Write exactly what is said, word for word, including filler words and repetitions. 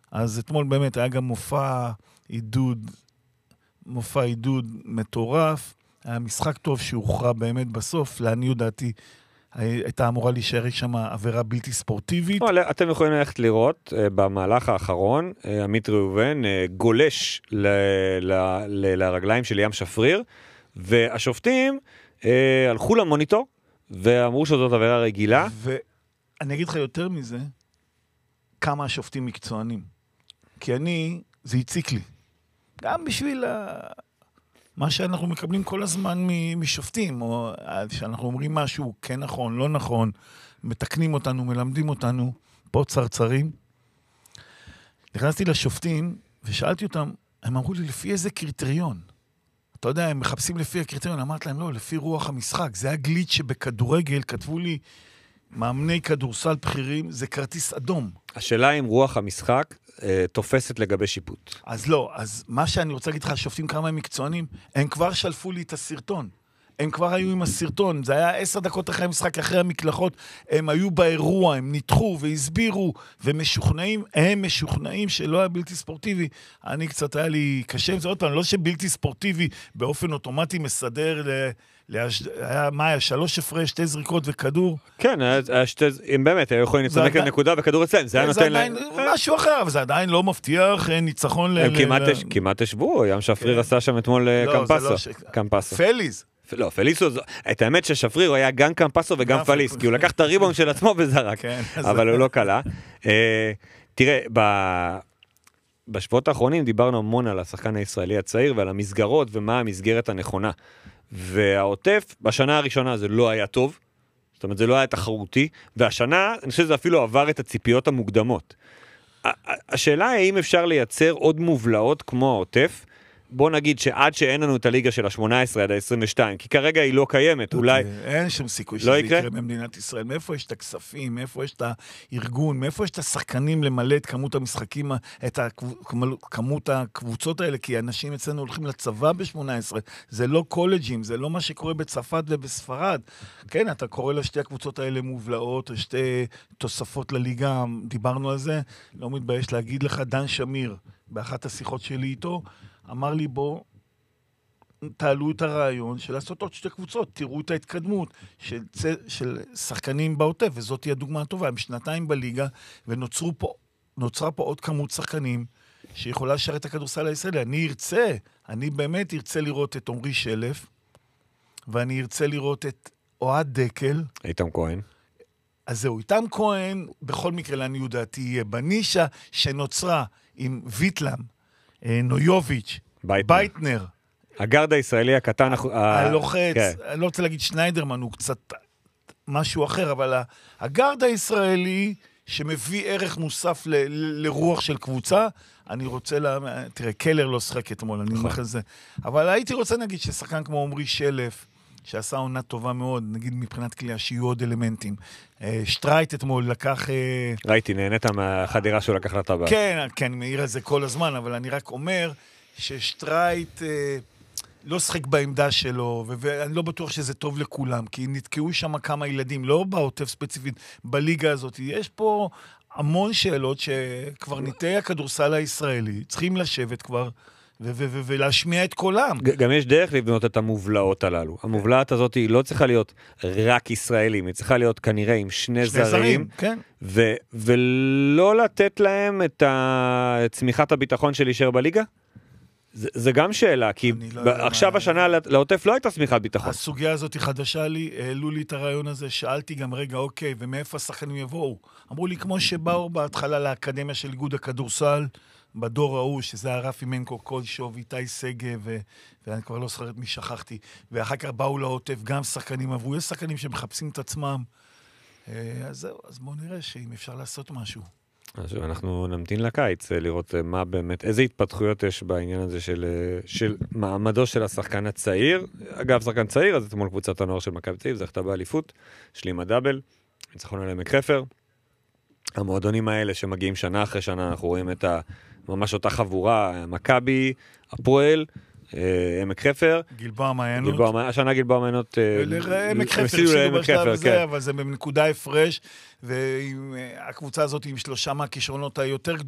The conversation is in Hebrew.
אז אתמול באמת היה גם מופע עידוד, מופע עידוד מטורף, היה משחק טוב שהוכרע באמת בסוף, לעניות דעתי, הייתה אמורה להישאר שם עבירה בלתי ספורטיבית. אתם יכולים ללכת לראות, במהלך האחרון, עמית ראובן גולש לרגליים של ים שפריר, והשופטים הלכו למוניטור, ואמרו שזאת עבירה רגילה. ואני אגיד לך יותר מזה, כמה השופטים מקצוענים. כי אני, זה הציק לי. גם בשביל מה שאנחנו מקבלים כל הזמן משופטים, או שאנחנו אומרים משהו כן נכון, לא נכון, מתקנים אותנו, מלמדים אותנו, פה צרצרים. נכנסתי לשופטים ושאלתי אותם, הם אמרו לי, לפי איזה קריטריון? אתה יודע, הם מחפשים לפי הקריטריון, אמרתי להם, לא, לפי רוח המשחק. זה הגליץ' שבכדורגל כתבו לי, מאמני כדורסל בכירים, זה כרטיס אדום. השאלה אם רוח המשחק אה, תופסת לגבי שיפוט. אז לא, אז מה שאני רוצה להגיד לך, השופטים כמה הם מקצוענים, הם כבר שלפו לי את הסרטון. הם כבר היו עם הסרטון, זה היה עשר דקות אחרי המשחק, אחרי המקלחות, הם היו באירוע, הם ניתחו והסבירו, ומשוכנעים, הם משוכנעים שלא היה בלתי ספורטיבי. אני קצת היה לי קשה עם זה, עוד פעם, לא שבלתי ספורטיבי באופן אוטומטי מסדר, ל... להש... היה, מה היה, שלוש הפרש, שתי זריקות וכדור? כן, שתי... אם באמת, היו יכולים לצדק את נקודה וכדור אצלם, זה היה נותן להם... משהו אחר, אבל זה עדיין לא מבטיח ניצחון ל... הם כמעט השבו, ים שפריר עשה שם אתמול קמפסו. פליז. לא, פליסו, את האמת ששפריר היה גם קמפסו וגם פליס, כי הוא לקח את הריבון של עצמו וזרק, אבל הוא לא קלה. תראה, בשבועות האחרונים דיברנו המון על השחקן הישראלי הצעיר ועל המסגרות ומה המסגרת הנכונה. והעוטף, בשנה הראשונה זה לא היה טוב, זאת אומרת זה לא היה תחרותי, והשנה אני חושב שזה אפילו עבר את הציפיות המוקדמות. השאלה היא האם אפשר לייצר עוד מובלעות כמו העוטף, בוא נגיד שעד שאין לנו את הליגה של ה-שמונה עשרה עד ה-עשרים ושתיים, כי כרגע היא לא קיימת, אולי... אין שום סיכוי שזה יקרה במדינת ישראל. מאיפה יש את הכספים, מאיפה יש את הארגון, מאיפה יש את השחקנים למלא את כמות המשחקים, את כמות הקבוצות האלה, כי אנשים אצלנו הולכים לצבא ב-שמונה עשרה, זה לא קולג'ים, זה לא מה שקורה בצרפת ובספרד. כן, אתה קורא לשתי הקבוצות האלה מובלעות, או שתי תוספות לליגה, דיברנו על זה, לא מתבייש להגיד לך, דן שמיר, באחת השיחות שלי איתו, אמר לי, בוא, תעלו את הרעיון של לעשות עוד שתי קבוצות, תראו את ההתקדמות של, של שחקנים בעוטף, וזאת היא הדוגמה הטובה. הם שנתיים בליגה, ונוצרו פה, נוצרה פה עוד כמות שחקנים, שיכולה לשרת את הכדורסל הישראלי. אני ארצה, אני באמת ארצה לראות את עומרי שלף, ואני ארצה לראות את אוהד דקל. איתם כהן. אז זהו, איתם כהן, בכל מקרה לעניות דעתי, יהיה בנישה שנוצרה עם ויטלם, נויוביץ', בייטנר. בייטנר. הגארד הישראלי הקטן. הלוחץ, אני לא רוצה להגיד שניידרמן, הוא קצת משהו אחר, אבל הגארד הישראלי שמביא ערך מוסף ל- לרוח של קבוצה, אני רוצה, לה... תראה, קלר לא שחק אתמול, אני אומר את זה. אבל הייתי רוצה נגיד ששחקן כמו עומרי שלף, שעשה עונה טובה מאוד, נגיד מבחינת כלייה, שיהיו עוד אלמנטים. שטרייט אתמול לקח... ראיתי, נהנית מהחדירה שהוא לקח לטבע. כן, כן, מעיר את זה כל הזמן, אבל אני רק אומר ששטרייט לא שחק בעמדה שלו, ואני לא בטוח שזה טוב לכולם, כי נתקעו שם כמה ילדים, לא בעוטף ספציפית, בליגה הזאת. יש פה המון שאלות שכבר ניטי הכדורסל הישראלי, צריכים לשבת כבר, ולהשמיע את קולם. גם יש דרך לבנות את המובלעות הללו. המובלעת הזאת היא לא צריכה להיות רק ישראלים, היא צריכה להיות כנראה עם שני זרים, ולא לתת להם את צמיחת הביטחון של להישאר בליגה? זה גם שאלה, כי עכשיו השנה לעוטף לא הייתה צמיחת ביטחון. הסוגיה הזאת היא חדשה לי, העלו לי את הרעיון הזה, שאלתי גם רגע, אוקיי, ומאיפה השחקנים יבואו? אמרו לי, כמו שבאו בהתחלה לאקדמיה של איגוד הכדורסל, בדור ההוא, שזה היה רפי מנקו, קולשוב, איתי סגב, ו... ואני כבר לא זוכרת מי שכחתי, ואחר כך באו לעוטף, גם שחקנים עברו, יש שחקנים שמחפשים את עצמם, אז זהו, אז בואו נראה שאם אפשר לעשות משהו. אז אנחנו נמתין לקיץ, לראות מה באמת, איזה התפתחויות יש בעניין הזה של, של מעמדו של השחקן הצעיר. אגב, שחקן צעיר, אז אתמול קבוצת הנוער של מכבי תל אביב, זכתה באליפות, שלימה דאבל, ניצחון על עמק חפר. המועדונים האלה שמגיעים שנה אחרי שנה, אנחנו רואים את ה, ממש אותה חבורה, מכבי, הפועל, עמק חפר. גלבוע מעיינות. השנה גלבוע מעיינות. עמק חפר, הפסידו בשלב הזה, אבל זה בנקודה הפרש, והקבוצה הזאת עם שלושה מהכישרונות היותר גדולים,